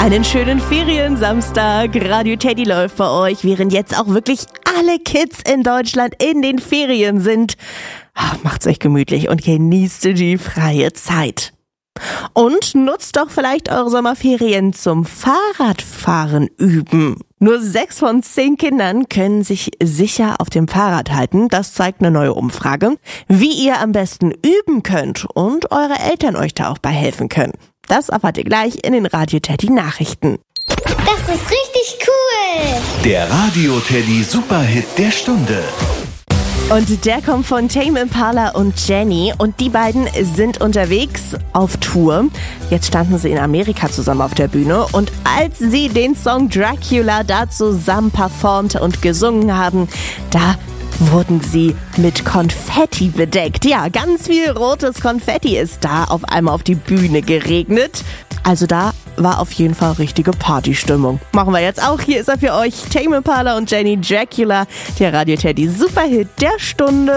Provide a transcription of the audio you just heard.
Einen schönen Ferien-Samstag. Radio Teddy läuft bei euch, während jetzt auch wirklich alle Kids in Deutschland in den Ferien sind. Macht's euch gemütlich und genießt die freie Zeit. Und nutzt doch vielleicht eure Sommerferien zum Fahrradfahren üben. Nur 6 von 10 Kindern können sich sicher auf dem Fahrrad halten. Das zeigt eine neue Umfrage. Wie ihr am besten üben könnt und eure Eltern euch da auch bei helfen können. Das erfahrt ihr gleich in den Radio Teddy Nachrichten. Das ist richtig cool! Der Radio Teddy Superhit der Stunde. Und der kommt von Tame Impala und Jenny. Und die beiden sind unterwegs auf Tour. Jetzt standen sie in Amerika zusammen auf der Bühne. Und als sie den Song Dracula da zusammen performt und gesungen haben, da wurden sie mit Konfetti bedeckt. Ja, ganz viel rotes Konfetti ist da auf einmal auf die Bühne geregnet. Also da war auf jeden Fall richtige Partystimmung. Machen wir jetzt auch. Hier ist er für euch, Tame Impala und Jenny, Dracula, der Radio Teddy Superhit der Stunde.